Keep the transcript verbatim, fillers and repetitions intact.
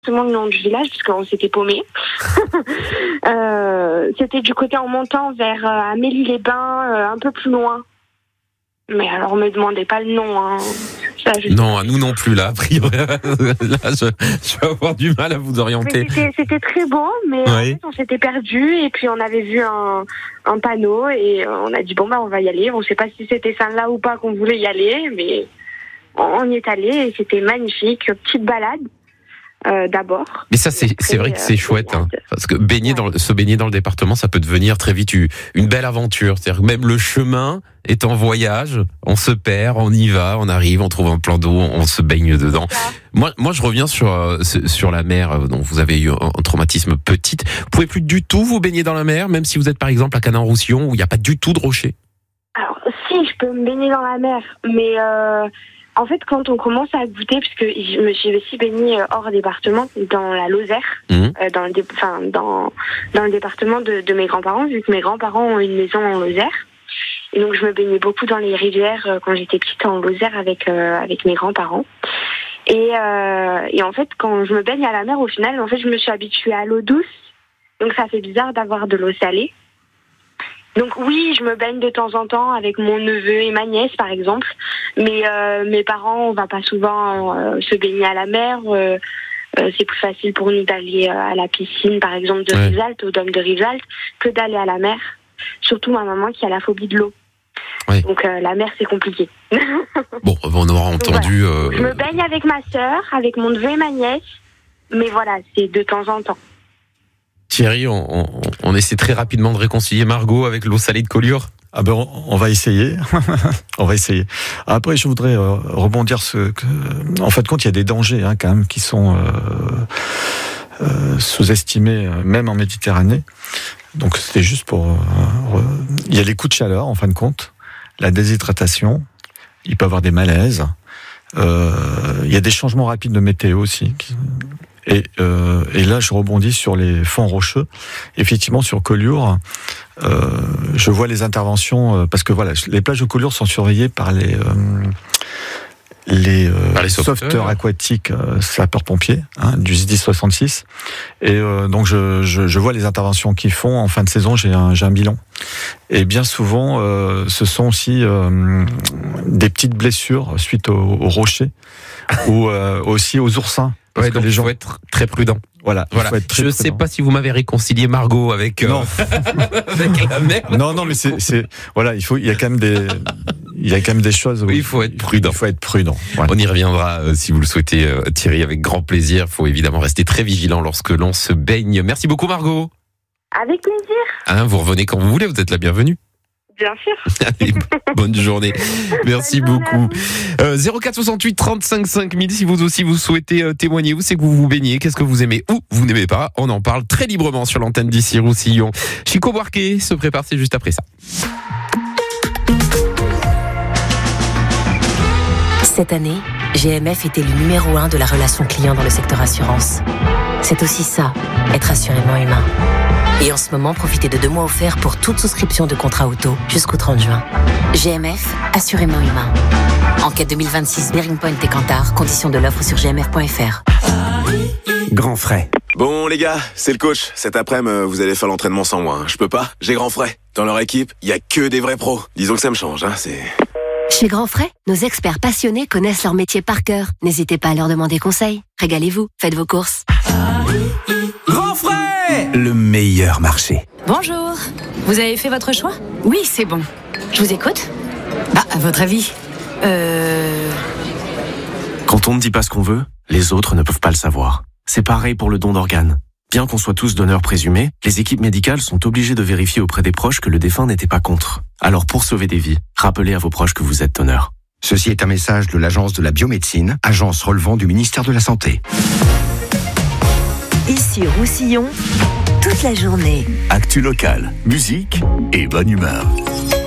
le nom du village parce qu'on s'était paumé. euh, c'était du côté en montant vers euh, Amélie-les-Bains, euh, un peu plus loin. Mais alors, me demandez pas le nom. Hein. Ça, je... Non, à nous non plus, là, a priori. Là, je, je vais avoir du mal à vous orienter. C'était, c'était très beau, mais oui. En fait, on s'était perdu et puis on avait vu un, un panneau et on a dit, bon, bah, on va y aller. On ne sait pas si c'était ça là ou pas qu'on voulait y aller, mais on y est allé et c'était magnifique. Petite balade. Euh, d'abord. Mais ça, c'est, c'est vrai que c'est euh, chouette, hein, parce que baigner ouais. dans, se baigner dans le département, ça peut devenir très vite une belle aventure. C'est-à-dire que même le chemin est en voyage, on se perd, on y va, on arrive, on trouve un plan d'eau, on se baigne dedans. Moi, moi, je reviens sur sur la mer, dont vous avez eu un, un traumatisme petite. Vous pouvez plus du tout vous baigner dans la mer, même si vous êtes par exemple à Canet-en-Roussillon où il n'y a pas du tout de rochers. Alors, si, je peux me baigner dans la mer, mais euh... en fait, quand on commence à goûter, puisque je me suis aussi baignée hors département, dans la Lozère, mmh. euh, dans, le dé- enfin, dans, dans le département de, de mes grands-parents, vu que mes grands-parents ont une maison en Lozère. Et donc, je me baignais beaucoup dans les rivières euh, quand j'étais petite en Lozère avec, euh, avec mes grands-parents. Et, euh, et en fait, quand je me baigne à la mer, au final, en fait, je me suis habituée à l'eau douce. Donc, ça fait bizarre d'avoir de l'eau salée. Donc oui, je me baigne de temps en temps avec mon neveu et ma nièce, par exemple. Mais euh, mes parents, on va pas souvent euh, se baigner à la mer. Euh, euh, c'est plus facile pour nous d'aller euh, à la piscine, par exemple, de ouais. Rivesaltes, au dôme de Rivesaltes, que d'aller à la mer. Surtout ma maman qui a la phobie de l'eau. Ouais. Donc euh, la mer, c'est compliqué. Bon, on aura entendu... Voilà. Euh... Je me baigne avec ma sœur, avec mon neveu et ma nièce. Mais voilà, c'est de temps en temps. Thierry, on, on, on essaie très rapidement de réconcilier Margot avec l'eau salée de Collioure. Ah ben on, on va essayer, on va essayer. Après, je voudrais euh, rebondir ce que, en fait, compte, il y a des dangers hein, quand même qui sont euh, euh, sous-estimés, même en Méditerranée. Donc c'était juste pour. Euh, re... Il y a les coups de chaleur, en fin de compte, la déshydratation. Il peut y avoir des malaises. Euh, il y a des changements rapides de météo aussi. Qui... Et, euh, et là, je rebondis sur les fonds rocheux. Effectivement, sur Collioure, euh, je vois les interventions euh, parce que voilà, les plages de Collioure sont surveillées par les euh, les, euh, par les sauveteurs, sauveteurs aquatiques euh, sapeurs-pompiers hein, du S D I S soixante-six. Et euh, donc, je, je, je vois les interventions qu'ils font en fin de saison. J'ai un, j'ai un bilan. Et bien souvent, euh, ce sont aussi euh, des petites blessures suite aux, aux rochers ou euh, aussi aux oursins. Parce ouais, donc il gens... faut être très prudent. Voilà. voilà. Je ne sais pas si vous m'avez réconcilié Margot avec, euh, non. avec la mer. Non, non, mais c'est, c'est, voilà, il faut, il y a quand même des, il y a quand même des choses où oui, il faut être prudent. Il faut être prudent. Voilà. On y reviendra euh, si vous le souhaitez, euh, Thierry, avec grand plaisir. Il faut évidemment rester très vigilant lorsque l'on se baigne. Merci beaucoup, Margot. Avec plaisir. Hein, vous revenez quand vous voulez. Vous êtes la bienvenue. Bien sûr. Allez, bonne journée. Merci bonne beaucoup. Euh, zéro quatre soixante-huit trente-cinq cinq mille si vous aussi vous souhaitez euh, témoigner. Où c'est que vous vous baignez? Qu'est-ce que vous aimez ou vous n'aimez pas? On en parle très librement sur l'antenne d'ici Roussillon. Chico Buarque se prépare, c'est juste après ça. Cette année, G M F est élu numéro un de la relation client dans le secteur assurance. C'est aussi ça, être assurément humain. Et en ce moment, profitez de deux mois offerts pour toute souscription de contrat auto jusqu'au trente juin. G M F, assurément humain. Enquête deux mille vingt-six, Bearing Point et Kantar. Conditions de l'offre sur g m f point f r. Grand frais. Bon les gars, c'est le coach. Cet après-midi, vous allez faire l'entraînement sans moi. Hein. Je peux pas, j'ai Grand frais. Dans leur équipe, il y a que des vrais pros. Disons que ça me change, hein, c'est... Chez Grand Frais, nos experts passionnés connaissent leur métier par cœur. N'hésitez pas à leur demander conseil. Régalez-vous, faites vos courses. Grand Frais, le meilleur marché. Bonjour, vous avez fait votre choix? Oui, c'est bon. Je vous écoute. Bah, à votre avis Euh... Quand on ne dit pas ce qu'on veut, les autres ne peuvent pas le savoir. C'est pareil pour le don d'organes. Bien qu'on soit tous donneurs présumés, les équipes médicales sont obligées de vérifier auprès des proches que le défunt n'était pas contre. Alors pour sauver des vies, rappelez à vos proches que vous êtes donneur. Ceci est un message de l'Agence de la biomédecine, agence relevant du ministère de la Santé. Ici Roussillon, toute la journée. Actu locale, musique et bonne humeur.